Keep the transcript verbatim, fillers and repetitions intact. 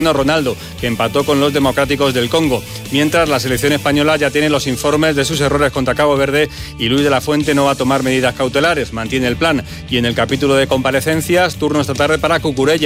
Ronaldo, que empató con los democráticos del Congo. Mientras, la selección española ya tiene los informes de sus errores contra Cabo Verde y Luis de la Fuente no va a tomar medidas cautelares, mantiene el plan. Y en el capítulo de comparecencias, turno esta tarde para Cucurella.